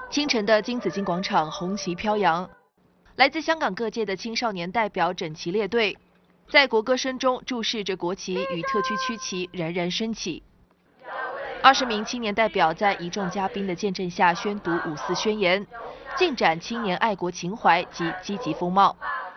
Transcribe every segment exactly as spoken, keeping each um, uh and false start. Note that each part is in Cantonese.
清晨的金紫荆广场红旗飘扬，来自香港各界的青少年代表整齐列队，在国歌声中注视着国旗与特区区旗冉冉升起。二十名青年代表在一众嘉宾的见证下宣读五四宣言，尽展青年爱国情怀及积极风貌。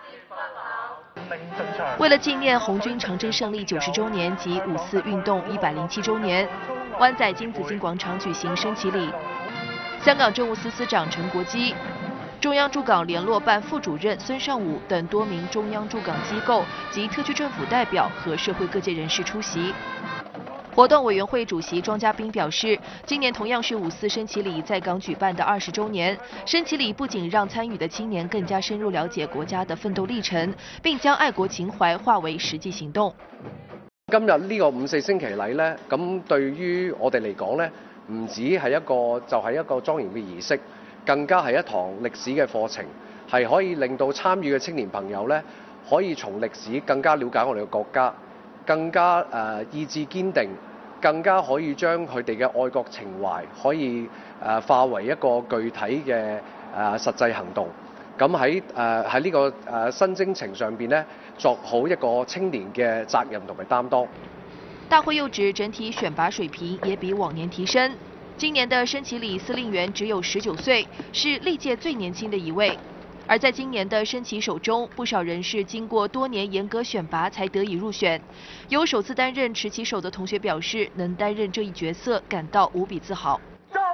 为了纪念红军长征胜利九十周年及五四运动一百零七周年，湾仔金紫荆广场举行升旗礼。香港政务司司长陈国基、中央驻港联络办副主任孙尚武等多名中央驻港机构及特区政府代表和社会各界人士出席。活动委员会主席庄家彬表示，今年同样是五四升旗礼在港举办的二十周年，升旗礼不仅让参与的青年更加深入了解國家的奮鬥歷程，並將愛國情懷化為實際行動。 今日呢個五四升旗禮呢，咁對於我哋嚟講呢，唔止係一個就係、是、一個莊嚴嘅儀式，更加係一堂歷史嘅課程，係可以令到參與嘅青年朋友呢，可以從歷史更加了解我哋嘅國家。更加誒、呃、意志堅定，更加可以將佢哋嘅愛國情懷可以誒、呃、化為一個具體嘅誒、呃、實際行動。咁喺誒喺呢個誒、呃、新征程上邊呢，作好一個青年嘅責任同埋擔當。 大會又指整體選拔水平也比往年提升，今年的升旗禮司令員只有十九歲，是歷屆最年輕的一位。而在今年的升旗手中，不少人是經過多年嚴格選拔才得以入選。有首次擔任持旗手的同學表示，能擔任這一角色感到無比自豪。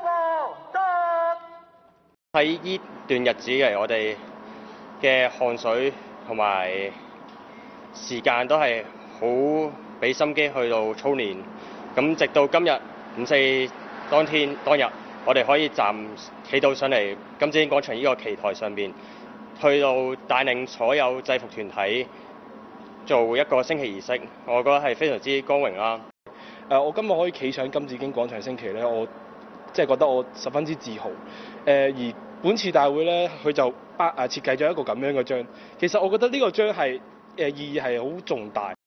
喺呢段日子嚟，我哋嘅汗水同埋時間都係好俾心機去到操練。咁直到今日五四當天當日，我哋可以站企到上嚟金紫荊廣場呢個旗台上邊，去到帶領所有制服團體做一個升旗儀式，我覺得係非常之光榮啦。 誒，我今日可以企上金紫荊廣場升旗咧，我即係覺得我十分之自豪。誒，而本次大會咧，佢就巴誒設計咗一個咁樣嘅章，其實我覺得呢個章係誒意義係好重大。